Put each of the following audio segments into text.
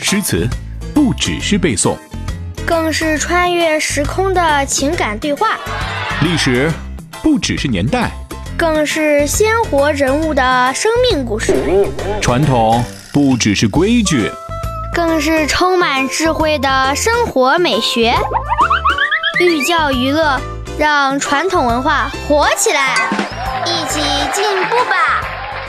诗词不只是背诵， 更是穿越时空的情感对话； 历史不只是年代， 更是鲜活人物的生命故事； 传统不只是规矩， 更是充满智慧的生活美学。寓教于乐，让传统文化活起来，一起进步吧！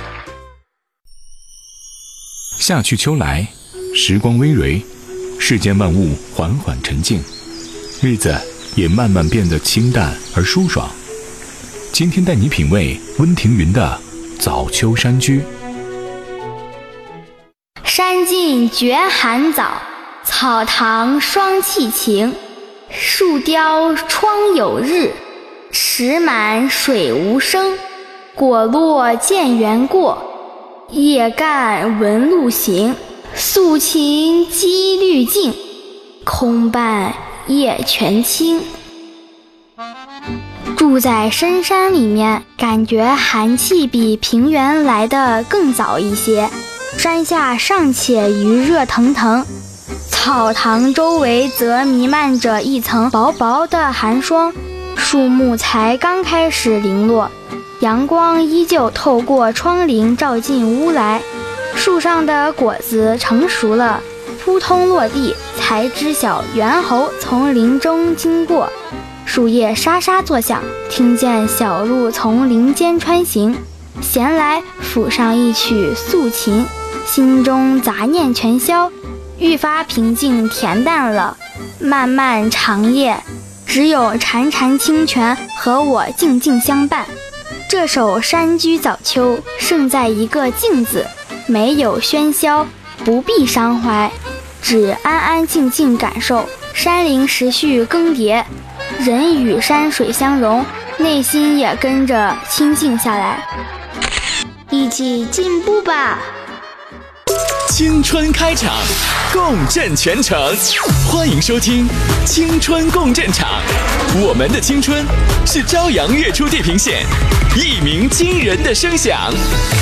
夏去秋来，时光微蕤，世间万物缓缓沉静，日子也慢慢变得清淡而舒爽。今天带你品味温庭筠的《早秋山居》。 山尽觉寒早，草堂霜气晴。树雕窗有日，石满水无声。果落见猿过，叶干闻鹿行。素琴积绿净，空伴夜泉清。住在深山里面，感觉寒气比平原来得更早一些。山下尚且余热腾腾，草堂周围则弥漫着一层薄薄的寒霜，树木才刚开始零落，阳光依旧透过窗棂照进屋来。树上的果子成熟了，扑通落地，才知晓猿猴从林中经过。树叶沙沙作响，听见小鹿从林间穿行。闲来抚上一曲素琴，心中杂念全消，愈发平静恬淡了。漫漫长夜，只有潺潺清泉和我静静相伴。这首《山居早秋》胜在一个静字，没有喧嚣，不必伤怀，只安安静静感受山林时序更迭，人与山水相融，内心也跟着清静下来。一起进步吧！ 青春开场，共振全城，欢迎收听青春共振场。我们的青春是朝阳跃出地平线，一鸣惊人的声响。